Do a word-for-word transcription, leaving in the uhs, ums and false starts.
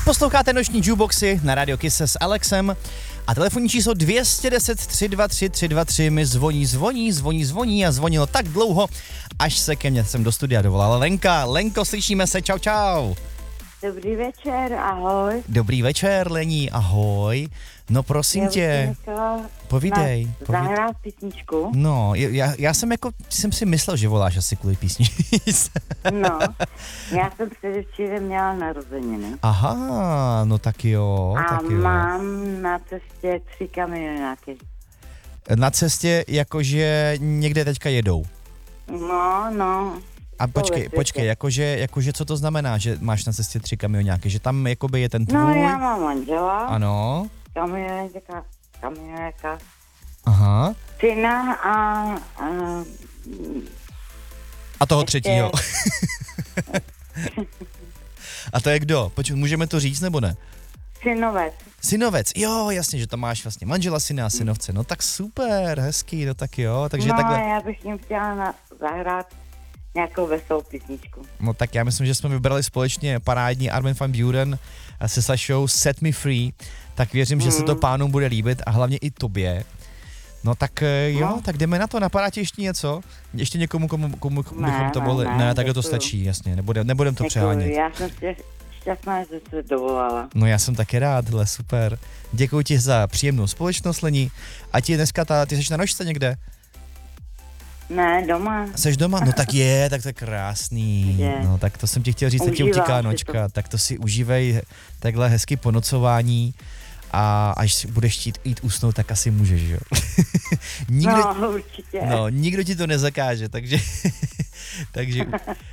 Posloucháte noční jukeboxy na Radio Kiss s Alexem a telefonní číslo dvě deset tři dva tři tři dva tři mi zvoní, zvoní, zvoní, zvoní a zvonilo tak dlouho, až se ke mně sem do studia dovolala Lenka. Lenko, slyšíme se, čau, čau. Dobrý večer, ahoj. Dobrý večer, Lení, ahoj. No prosím Já tě, povídej. povídej. Zahrát písničku. No, já, já jsem jako, jsem si myslel, že voláš asi kvůli písni. No, já jsem předevčírem měla narozeniny. Aha, no tak jo, A tak jo. mám na cestě tři kamionáky. Na cestě jakože někde teďka jedou. No, no. A počkej, počkej, jakože, jakože co to znamená, že máš na cestě tři kamionáky, že tam jakoby je ten tvůj? No, já mám manžela. Ano. Kamionáka, kamionáka. Aha. Syna a... a A toho ještě... třetího. A to je kdo? Počkej, můžeme to říct nebo ne? Synovec. Synovec, jo, jasně, že tam máš vlastně manžela, syna a synovce, no tak super, hezký, no tak jo, takže no, takhle. No, já bych jim chtěla na, zahrát nějakou veselou písničku. No tak já myslím, že jsme vybrali společně parádní Armin van Buuren se Sašou Set Me Free, tak věřím, mm. že se to pánům bude líbit a hlavně i tobě. No tak jo, no. tak jdeme na to, napadá ti ještě něco? Ještě někomu, komu, komu, komu ne, bychom to ne, mohli, ne, ne, tak děkuju. to stačí, jasně, nebudem, nebudem to Děkuju, přehánět. Já jsem štěst, šťastná, že se dovolala. No já jsem taky rád, hele, super. Děkuji ti za příjemnou společnost, Lení. A ti dneska, ta, ty jsi na nožce někde? Ne, doma. Jseš doma? No tak je, tak to je krásný. Je. No tak to jsem ti chtěl říct, tak ti Užívám utíká si nočka, tak to si užívej takhle hezky po nocování a až si budeš chtít jít usnout, tak asi můžeš, jo? nikdo, no, určitě. no, nikdo ti to nezakáže, takže, takže